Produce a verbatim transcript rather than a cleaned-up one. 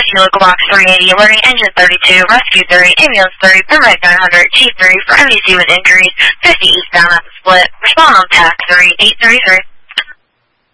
Kilo Box three eighty, alerting Engine thirty-two, Rescue thirty, Ambulance thirty, Paramedic nine hundred, Chief three for M D C with injuries, fifty eastbound at the split. Respond on Tac three eight three three.